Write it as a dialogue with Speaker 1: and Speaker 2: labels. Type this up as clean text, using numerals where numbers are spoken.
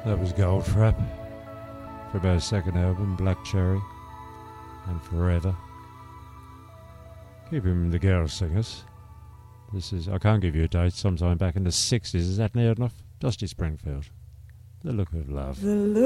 Speaker 1: That was Goldfrapp for about his second album, Black Cherry and Forever. Keep him the girl singers. This is, I can't give you a date, sometime back in the 60s. Is that near enough? Dusty Springfield. The Look of Love.
Speaker 2: The look